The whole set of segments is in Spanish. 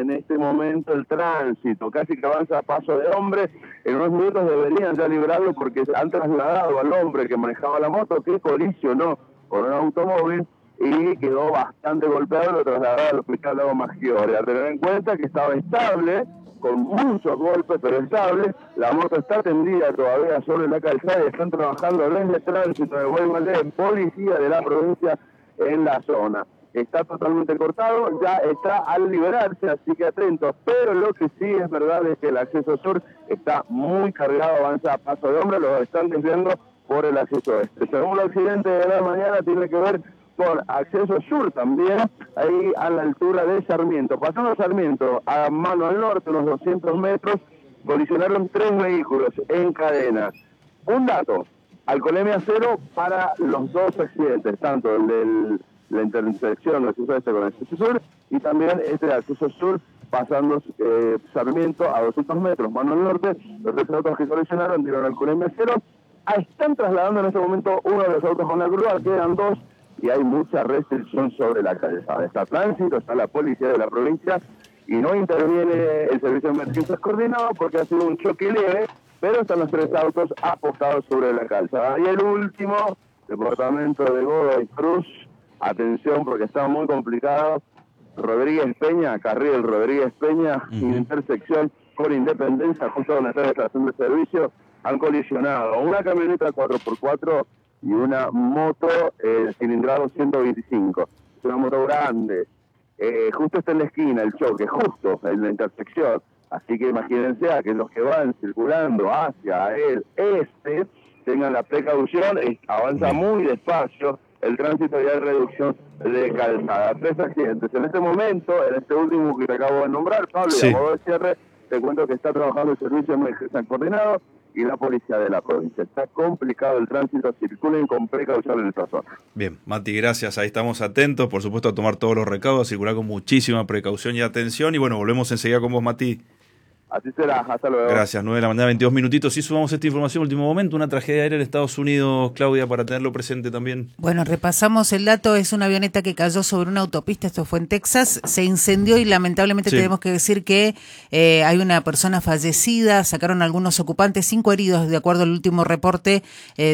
en este momento el tránsito, casi que avanza a paso de hombre. En unos minutos deberían ya librarlo porque han trasladado al hombre que manejaba la moto, que colisionó con un automóvil y quedó bastante golpeado, lo trasladaron al hospital Lago Maggiore. A tener en cuenta que estaba estable, con muchos golpes, pero estable. La moto está tendida todavía sobre la calzada y están trabajando desde tránsito de Guaymallén, policía de la provincia en la zona. Está totalmente cortado, ya está al liberarse, así que atentos. Pero lo que sí es verdad es que el acceso sur está muy cargado, avanza a paso de hombre, lo están desviando por el acceso este. Según el accidente de la mañana, tiene que ver con acceso sur también, ahí a la altura de Sarmiento. Pasando Sarmiento, a mano al norte, unos 200 metros, colisionaron 3 vehículos en cadena. Un dato, alcoholemia cero para los 2 accidentes, tanto el de la intersección, el acceso este con el acceso sur, y también este de acceso sur, pasando Sarmiento a 200 metros, mano al norte. Los 3 autos que colisionaron dieron alcoholemia cero. Están trasladando en este momento uno de los autos con la grúa, quedan 2, y hay mucha restricción sobre la calzada. Está tránsito, está la policía de la provincia, y no interviene el servicio de emergencias coordinado porque ha sido un choque leve, pero están los 3 autos apostados sobre la calzada. Y el último, departamento de Godoy Cruz, atención porque está muy complicado, Rodríguez Peña, carril Rodríguez Peña, intersección con Independencia, justo donde está la estación de servicio, han colisionado una camioneta 4x4 y una moto cilindrado 125. Es una moto grande. Justo está en la esquina el choque, justo en la intersección. Así que imagínense a que los que van circulando hacia el este tengan la precaución, avanza muy despacio el tránsito y hay reducción de calzada. 3 accidentes. En este momento, en este último que te acabo de nombrar, Pablo, y a modo de cierre, te cuento que está trabajando el servicio de emergencia coordinado y la policía de la provincia. Está complicado el tránsito, circulen con precaución en esta zona. Bien, Mati, gracias. Ahí estamos atentos, por supuesto, a tomar todos los recaudos, a circular con muchísima precaución y atención. Y bueno, volvemos enseguida con vos, Mati. Así será, hasta luego. Gracias, 9 de la mañana, 22 minutitos. Y sumamos esta información, último momento, una tragedia aérea en Estados Unidos, Claudia, para tenerlo presente también. Bueno, repasamos el dato, es una avioneta que cayó sobre una autopista, esto fue en Texas, se incendió y lamentablemente tenemos que decir que hay una persona fallecida, sacaron algunos ocupantes, 5 heridos de acuerdo al último reporte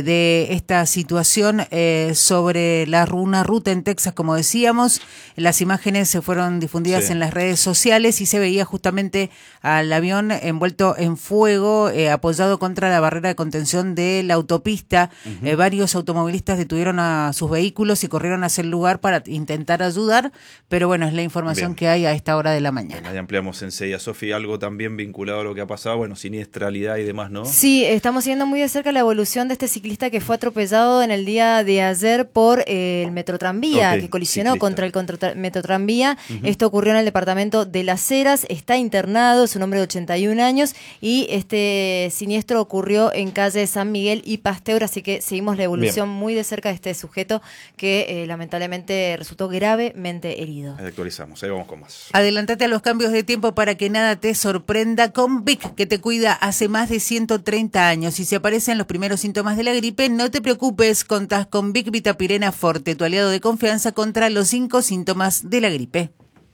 de esta situación sobre una ruta en Texas, como decíamos. Las imágenes se fueron difundidas en las redes sociales y se veía justamente al avión envuelto en fuego, apoyado contra la barrera de contención de la autopista. Varios automovilistas detuvieron a sus vehículos y corrieron hacia el lugar para intentar ayudar, pero bueno, es la información que hay a esta hora de la mañana. Ahí ampliamos enseguida. Sofi, algo también vinculado a lo que ha pasado, bueno, siniestralidad y demás, ¿no? Sí, estamos siguiendo muy de cerca la evolución de este ciclista que fue atropellado en el día de ayer por el Metrotranvía, que colisionó contra el Metrotranvía. Esto ocurrió en el departamento de Las Heras, está internado, es un hombre de 81 años y este siniestro ocurrió en calle San Miguel y Pasteur, así que seguimos la evolución muy de cerca de este sujeto que lamentablemente resultó gravemente herido. Actualizamos, ahí vamos con más. Adelantate a los cambios de tiempo para que nada te sorprenda con Vic, que te cuida hace más de 130 años. Si se aparecen los primeros síntomas de la gripe, no te preocupes, contás con Vic Vitapirena Forte, tu aliado de confianza contra los 5 síntomas de la gripe.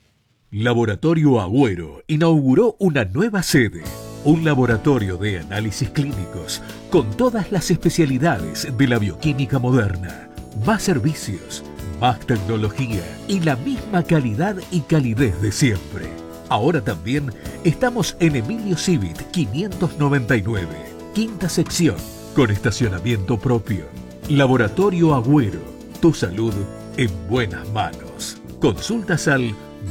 Laboratorio Agüero inauguró una nueva sede, un laboratorio de análisis clínicos con todas las especialidades de la bioquímica moderna, más servicios, más tecnología y la misma calidad y calidez de siempre. Ahora también estamos en Emilio Civit 599, quinta sección, con estacionamiento propio. Laboratorio Agüero, tu salud en buenas manos. Consultas al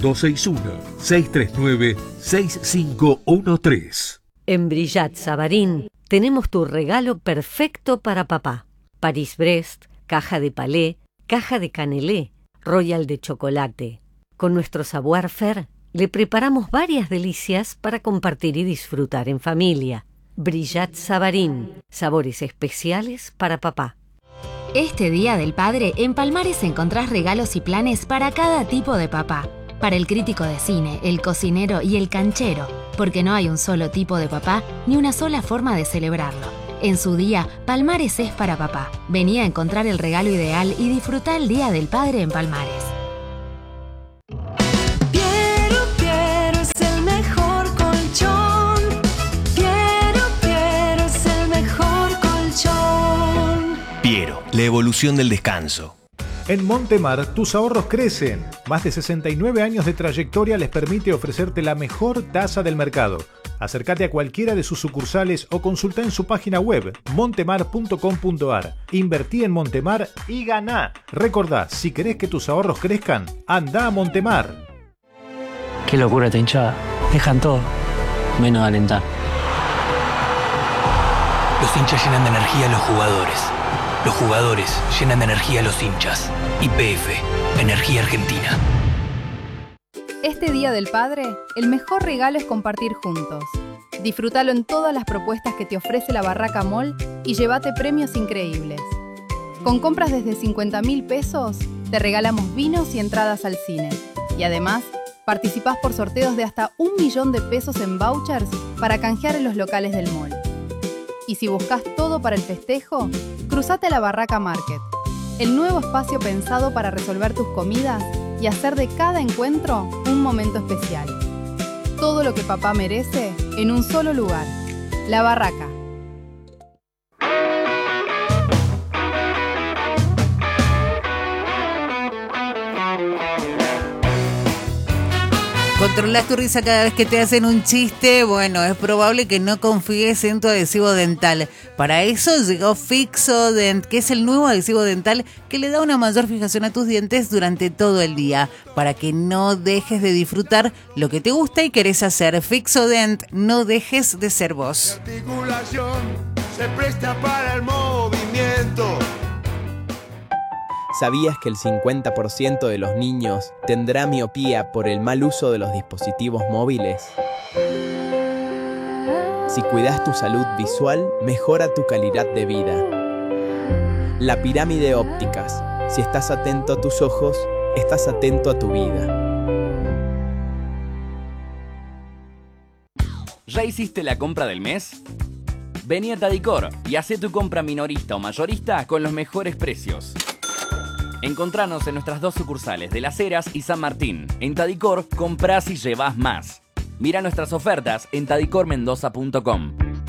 261-639-6513. En Brillat Savarín tenemos tu regalo perfecto para papá. París-Brest, caja de palé, caja de canelé, royal de chocolate. Con nuestro savoir-faire le preparamos varias delicias para compartir y disfrutar en familia. Brillat Savarín, sabores especiales para papá. Este Día del Padre, en Palmares encontrás regalos y planes para cada tipo de papá. Para el crítico de cine, el cocinero y el canchero, porque no hay un solo tipo de papá ni una sola forma de celebrarlo. En su día, Palmares es para papá. Vení a encontrar el regalo ideal y disfruta el Día del Padre en Palmares. Quiero la evolución del descanso. En Montemar, tus ahorros crecen. Más de 69 años de trayectoria les permite ofrecerte la mejor tasa del mercado. Acércate a cualquiera de sus sucursales o consulta en su página web montemar.com.ar. Invertí en Montemar y ganá. Recordá, si querés que tus ahorros crezcan, anda a Montemar. Qué locura esta hinchada. Dejan todo, menos alentar. Los hinchas llenan de energía a los jugadores. Los jugadores llenan de energía a los hinchas. YPF, Energía Argentina. Este Día del Padre, el mejor regalo es compartir juntos. Disfrútalo en todas las propuestas que te ofrece la Barraca Mall y llévate premios increíbles. Con compras desde 50.000 pesos, te regalamos vinos y entradas al cine. Y además, participás por sorteos de hasta 1 millón de pesos en vouchers para canjear en los locales del mall. Y si buscas todo para el festejo, cruzate a la Barraca Market, el nuevo espacio pensado para resolver tus comidas y hacer de cada encuentro un momento especial. Todo lo que papá merece en un solo lugar. La Barraca. ¿Controlas tu risa cada vez que te hacen un chiste? Bueno, es probable que no confíes en tu adhesivo dental. Para eso llegó Fixodent, que es el nuevo adhesivo dental que le da una mayor fijación a tus dientes durante todo el día, para que no dejes de disfrutar lo que te gusta y querés hacer. Fixodent, no dejes de ser vos. La articulación se presta para el movimiento. ¿Sabías que el 50% de los niños tendrá miopía por el mal uso de los dispositivos móviles? Si cuidas tu salud visual, mejora tu calidad de vida. La Pirámide Ópticas. Si estás atento a tus ojos, estás atento a tu vida. ¿Ya hiciste la compra del mes? Vení a Tadicor y hacé tu compra minorista o mayorista con los mejores precios. Encontranos en nuestras 2 sucursales de Las Heras y San Martín. En Tadicor, comprás y llevás más. Mira nuestras ofertas en tadicormendoza.com.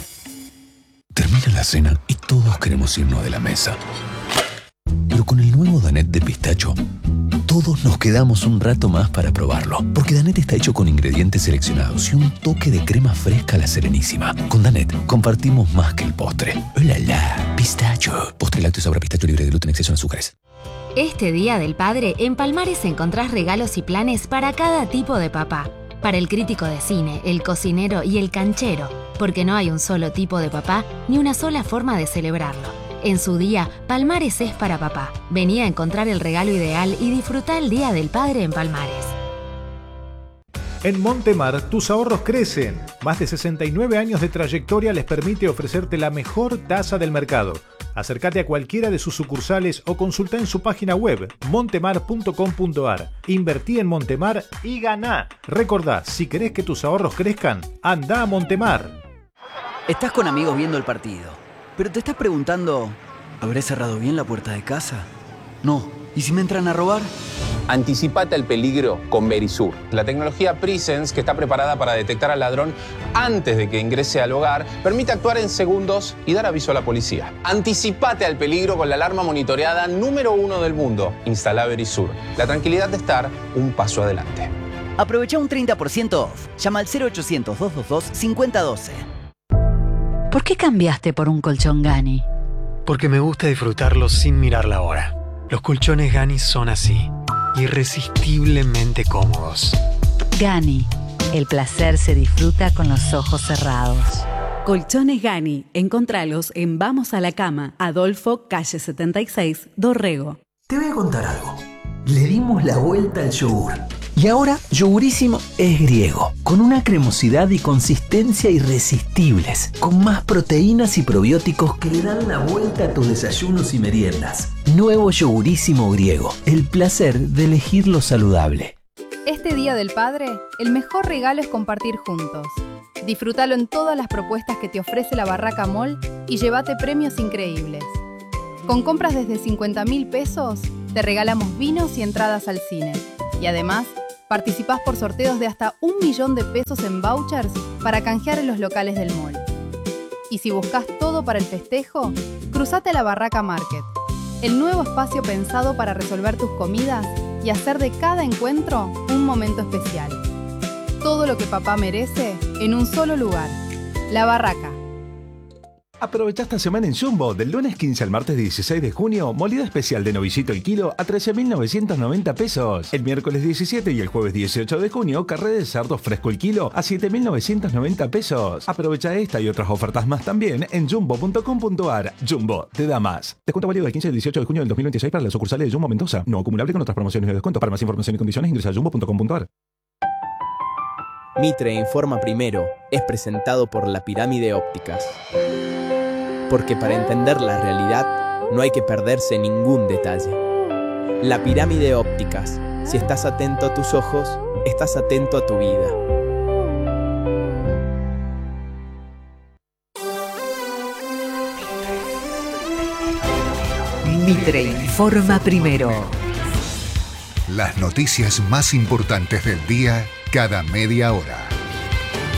Termina la cena y todos queremos irnos de la mesa. Pero con el nuevo Danette de pistacho, todos nos quedamos un rato más para probarlo. Porque Danette está hecho con ingredientes seleccionados y un toque de crema fresca a la Serenísima. Con Danette compartimos más que el postre. ¡Hola, la! Pistacho. Postre lácteo sabor a pistacho libre de gluten, exceso en azúcares. Este Día del Padre, en Palmares encontrás regalos y planes para cada tipo de papá. Para el crítico de cine, el cocinero y el canchero. Porque no hay un solo tipo de papá ni una sola forma de celebrarlo. En su día, Palmares es para papá. Vení a encontrar el regalo ideal y disfrutá el Día del Padre en Palmares. En Montemar, tus ahorros crecen. Más de 69 años de trayectoria les permite ofrecerte la mejor tasa del mercado. Acércate a cualquiera de sus sucursales o consulta en su página web montemar.com.ar. Invertí en Montemar y ganá. Recordá, si querés que tus ahorros crezcan, anda a Montemar. Estás con amigos viendo el partido, pero te estás preguntando, ¿habré cerrado bien la puerta de casa? No. ¿Y si me entran a robar? Anticipate al peligro con Verisur, la tecnología Presence que está preparada para detectar al ladrón antes de que ingrese al hogar, permite actuar en segundos y dar aviso a la policía. Anticipate al peligro con la alarma monitoreada número 1 del mundo. Instala Verisur, la tranquilidad de estar un paso adelante. Aprovecha un 30% off. Llama al 0800-222-5012. ¿Por qué cambiaste por un colchón Gani? Porque me gusta disfrutarlo sin mirar la hora. Los colchones Gani son así, irresistiblemente cómodos. Gani, el placer se disfruta con los ojos cerrados. Colchones Gani, encontralos en Vamos a la Cama, Adolfo, calle 76, Dorrego. Te voy a contar algo. Le dimos la vuelta al yogur. Y ahora, Yogurísimo es griego, con una cremosidad y consistencia irresistibles, con más proteínas y probióticos que le dan la vuelta a tus desayunos y meriendas. Nuevo Yogurísimo griego, el placer de elegir lo saludable. Este Día del Padre, el mejor regalo es compartir juntos. Disfrútalo en todas las propuestas que te ofrece la Barraca Mall y llévate premios increíbles. Con compras desde 50.000 pesos, te regalamos vinos y entradas al cine. Y además, participás por sorteos de hasta 1 millón de pesos en vouchers para canjear en los locales del mall. Y si buscas todo para el festejo, cruzate a la Barraca Market, el nuevo espacio pensado para resolver tus comidas y hacer de cada encuentro un momento especial. Todo lo que papá merece en un solo lugar. La Barraca. Aprovecha esta semana en Jumbo, del lunes 15 al martes 16 de junio, molida especial de novillito el kilo a 13.990 pesos. El miércoles 17 y el jueves 18 de junio, carré de cerdo fresco el kilo a 7.990 pesos. Aprovecha esta y otras ofertas más también en jumbo.com.ar. Jumbo, te da más. Descuento válido del 15 al 18 de junio del 2026 para las sucursales de Jumbo Mendoza. No acumulable con otras promociones de descuento. Para más información y condiciones ingresa a jumbo.com.ar. Mitre Informa Primero es presentado por La Pirámide Ópticas. Porque para entender la realidad no hay que perderse ningún detalle. La Pirámide Ópticas. Si estás atento a tus ojos, estás atento a tu vida. Mitre Informa Primero. Las noticias más importantes del día cada media hora.